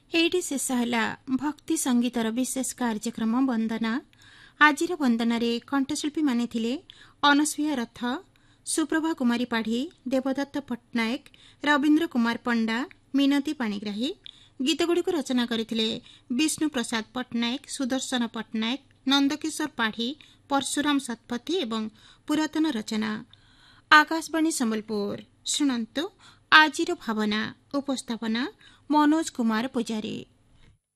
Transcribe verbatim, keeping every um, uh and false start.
Eighty शेष है भक्ति संगीतर विशेष कार्यक्रम वंदना। आज वंदन कंठशिल्पी माने थिले अनसुया रथ, सुप्रभा कुमारी पाढ़ी, देवदत्त पट्टनायक, रवीन्द्र कुमार पंडा, मिनती पाणिग्राही। गीतगुड़िक रचना करथिले विष्णु प्रसाद पट्टनायक, सुदर्शन पट्टनायक, नंदकिशोर पाढ़ी, परशुराम शतपथी एवं पुरातन रचना। आकाशवाणी संबलपुर शुणंतु आजिर भावना। उपस्थापना मनोज कुमार पुजारी।